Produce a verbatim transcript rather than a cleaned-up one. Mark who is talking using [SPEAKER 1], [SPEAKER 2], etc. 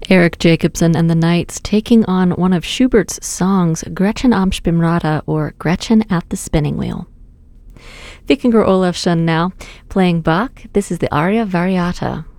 [SPEAKER 1] Eric Jacobson and the Knights taking on one of Schubert's songs, Gretchen am Spinnrad, or Gretchen at the Spinning Wheel. Vikingur Olafsson now, playing Bach. This is the aria variata.